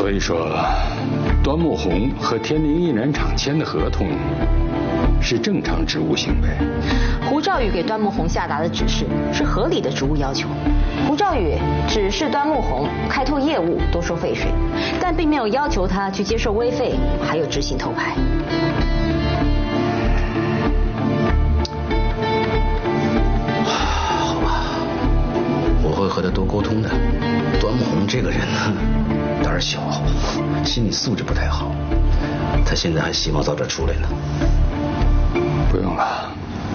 所以说，端木红和天灵印染厂签的合同是正常职务行为。 胡兆宇给端木红下达的指示是合理的职务要求。胡兆宇指示端木红开拓业务，多收废水，但并没有要求他去接受微费，还有执行偷拍。 好吧，我会和他多沟通的。端木红这个人呢，胆小，心理素质不太好，他现在还希望早点出来呢。 不用了，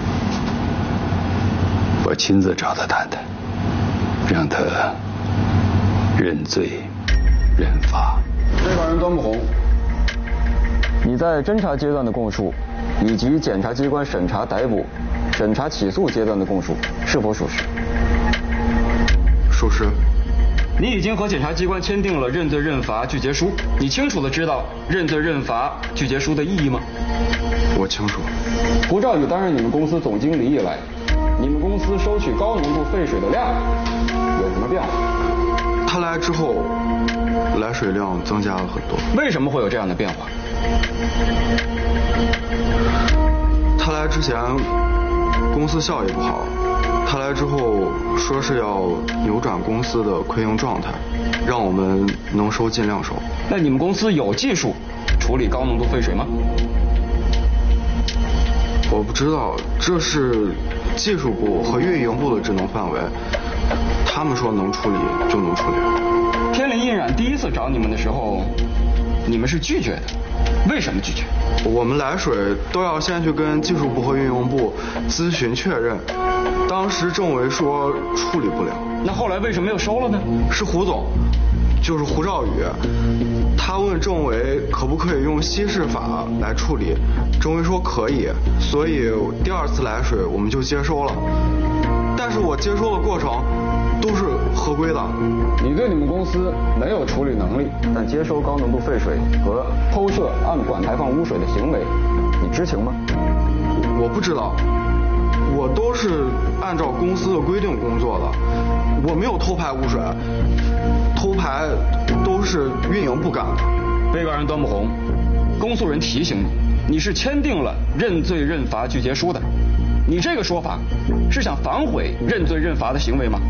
我亲自找他谈谈，让他认罪认罚。 被告人端木红，你在侦查阶段的供述，以及检察机关审查逮捕、审查起诉阶段的供述，是否属实？ 属实。 你已经和检察机关签订了认罪认罚具结书，你清楚的知道认罪认罚具结书的意义吗？ 我清楚。 胡兆宇担任你们公司总经理以来，你们公司收取高浓度废水的量有什么变化？ 他来之后，来水量增加了很多。 为什么会有这样的变化？ 他来之前，公司效益不好。他来之后说是要扭转公司的亏盈状态，让我们能收尽量收。 那你们公司有技术处理高浓度废水吗？ 我不知道，这是技术部和运营部的职能范围，他们说能处理就能处理。 天灵印染第一次找你们的时候，你们是拒绝的，为什么拒绝？ 我们来水都要先去跟技术部和运营部咨询确认，当时政委说处理不了。 那后来为什么又收了呢？ 是胡总，就是胡兆宇，他问政委可不可以用稀释法来处理，政委说可以，所以第二次来水我们就接收了。但是我接收的过程都是合规的。 你对你们公司没有处理能力，但接收高浓度废水和偷摄暗管排放污水的行为，你知情吗？ 我不知道，我都是按照公司的规定工作的，我没有偷排污水，偷排都是运营部干的。 被告人端木红，公诉人提醒你，你是签订了认罪认罚具结书的，你这个说法是想反悔认罪认罚的行为吗？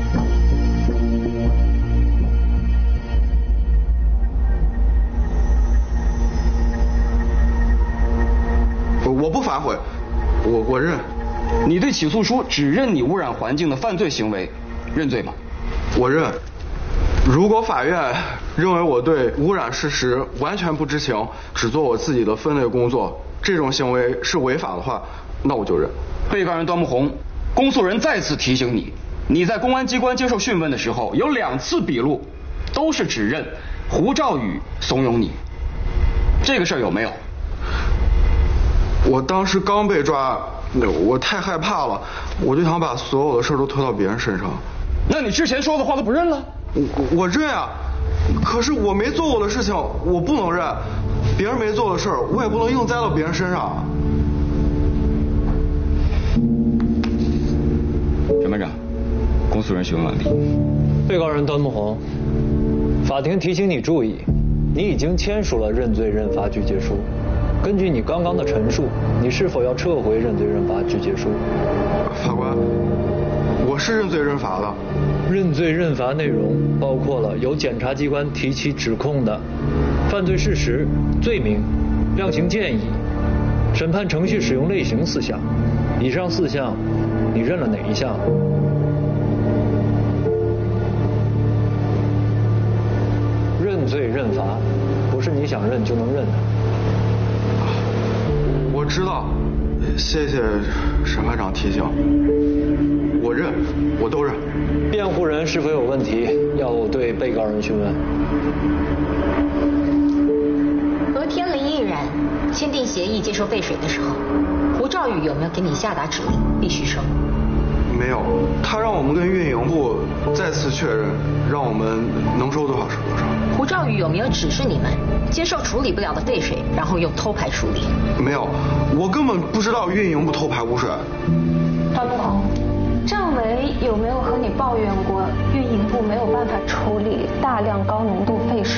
我不反悔，我认。 你对起诉书只认你污染环境的犯罪行为，认罪吗？ 我认。如果法院认为我对污染事实完全不知情，只做我自己的分内工作，这种行为是违法的话，那我就认。 被告人端木红，公诉人再次提醒你，你在公安机关接受讯问的时候，有2次笔录都是指认胡兆宇怂恿你，这个事儿有没有？ 我当时刚被抓，我太害怕了，我就想把所有的事都推到别人身上。 那你之前说的话都不认了？ 我认啊，可是我没做过的事情我不能认，别人没做的事我也不能硬栽到别人身上。 审判长，公诉人询问完毕。 被告人端木红，法庭提醒你注意，你已经签署了认罪认罚具结书。根据你刚刚的陈述，你是否要撤回认罪认罚具结书？ 法官，我是认罪认罚的。 认罪认罚内容包括了由检察机关提起指控的犯罪事实、罪名、量刑建议、审判程序使用类型4项。以上4项，你认了哪一项？认罪认罚不是你想认就能认的。 我知道，谢谢审判长提醒。我认，我都认。 辩护人是否有问题要对被告人询问？ 和天灵印染签订协议接收废水的时候，胡兆宇有没有给你下达指令必须收？ 没有，他让我们跟运营部再次确认，让我们能收多少是多少。 胡兆宇有没有指示你们接受处理不了的废水，然后用偷排处理？ 没有，我根本不知道运营部偷排污水。 端木红，政委有没有和你抱怨过运营部没有办法处理大量高浓度废水？